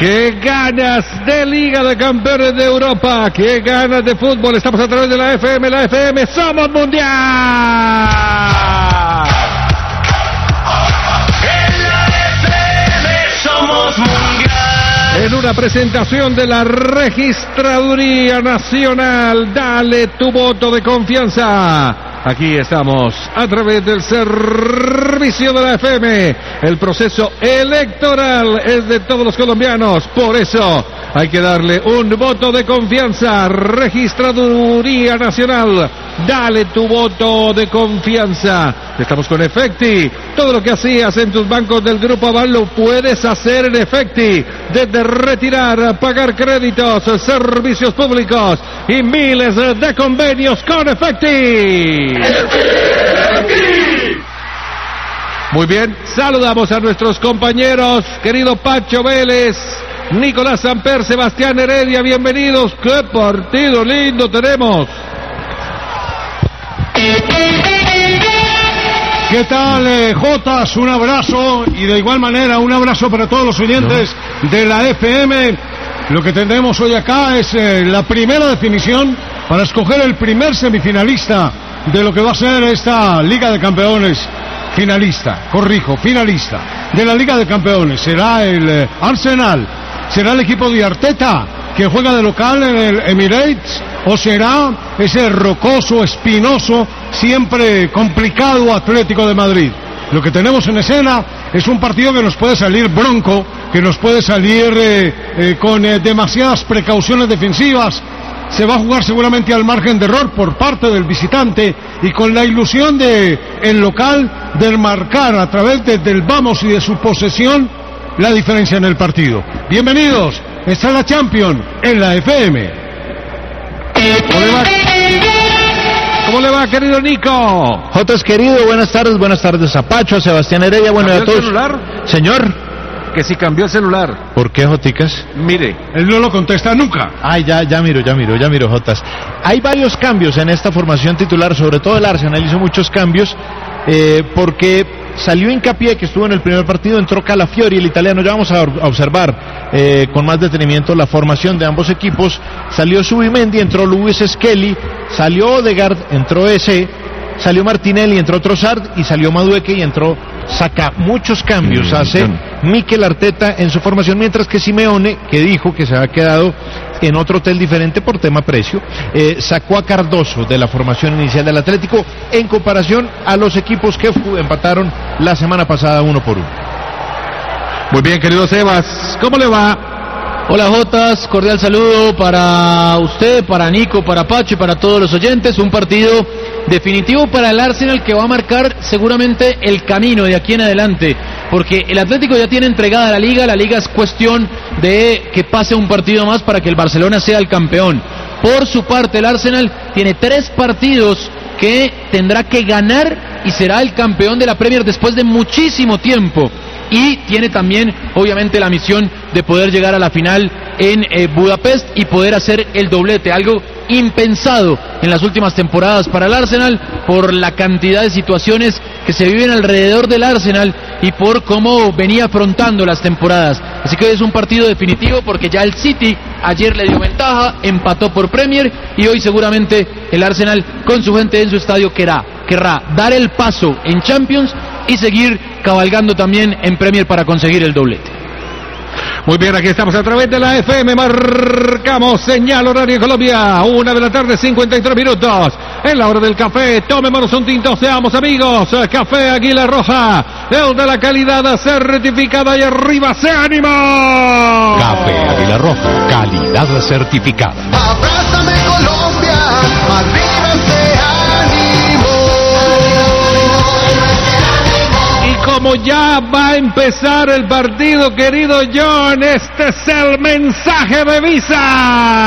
¡Qué ganas de Liga de Campeones de Europa! ¡Qué ganas de fútbol! Estamos a través de la FM, ¡somos mundial! En la FM somos mundial. En una presentación de la Registraduría Nacional, dale tu voto de confianza. Aquí estamos a través del servicio de la FM. El proceso electoral es de todos los colombianos. Por eso hay que darle un voto de confianza. Registraduría Nacional, dale tu voto de confianza. Estamos con Efecti. Todo lo que hacías en tus bancos del Grupo Aval lo puedes hacer en Efecti. Desde retirar, pagar créditos, servicios públicos y miles de convenios con Efecti. Muy bien, saludamos a nuestros compañeros, querido Pacho Vélez, Nicolás Samper, Sebastián Heredia, bienvenidos. ¡Qué partido lindo tenemos! ¿Qué tal, Jotas? Un abrazo, y de igual manera un abrazo para todos los oyentes de la FM. Lo que tendremos hoy acá es la primera definición para escoger el primer semifinalista de lo que va a ser esta Liga de Campeones. Finalista de la Liga de Campeones. Será el Arsenal, será el equipo de Arteta, que juega de local en el Emirates, o será ese rocoso, espinoso, siempre complicado Atlético de Madrid. Lo que tenemos en escena es un partido que nos puede salir bronco, que nos puede salir con demasiadas precauciones defensivas. Se va a jugar seguramente al margen de error por parte del visitante y con la ilusión de el local de marcar a través del vamos y de su posesión la diferencia en el partido. Bienvenidos, está la Champions en la FM. ¿Cómo le va, querido Nico? Jotas, querido, buenas tardes a Pacho, a Sebastián Heredia, bueno, a todos. ¿El celular? Señor. Que si cambió el celular. ¿Por qué, Joticas? Mire. Él no lo contesta nunca. Ay, ya miro, Jotas. Hay varios cambios en esta formación titular, sobre todo el Arsenal hizo muchos cambios, porque salió Hincapié, que estuvo en el primer partido, entró Calafiori, el italiano. Ya vamos a observar con más detenimiento la formación de ambos equipos. Salió Subimendi, entró Luis Skelly, salió Odegaard, entró Eze, salió Martinelli, entró Trossard y salió Madueke y entró Saka. Muchos cambios hace Mikel Arteta en su formación, mientras que Simeone, que dijo que se había quedado en otro hotel diferente por tema precio, sacó a Cardoso de la formación inicial del Atlético en comparación a los equipos que empataron la semana pasada 1-1. Muy bien, querido Sebas, ¿cómo le va? Hola Jotas, cordial saludo para usted, para Nico, para Pacho y para todos los oyentes. Un partido definitivo para el Arsenal que va a marcar seguramente el camino de aquí en adelante, porque el Atlético ya tiene entregada la Liga es cuestión de que pase un partido más para que el Barcelona sea el campeón. Por su parte, el Arsenal tiene 3 partidos que tendrá que ganar y será el campeón de la Premier después de muchísimo tiempo. Y tiene también, obviamente, la misión de poder llegar a la final en Budapest y poder hacer el doblete, algo impensado en las últimas temporadas para el Arsenal por la cantidad de situaciones que se viven alrededor del Arsenal y por cómo venía afrontando las temporadas. Así que hoy es un partido definitivo porque ya el City ayer le dio ventaja, empató por Premier y hoy seguramente el Arsenal con su gente en su estadio querrá dar el paso en Champions y seguir cabalgando también en Premier para conseguir el doblete. Muy bien, aquí estamos a través de la FM, marcamos señal horario en Colombia, 1:53 p.m, en la hora del café, tomémonos un tinto, seamos amigos, Café Águila Roja, el de la calidad certificada y arriba se anima. Café Águila Roja, calidad certificada. Abrázame Colombia, arriba se ánimo. Como ya va a empezar el partido, querido John, este es el mensaje de Visa.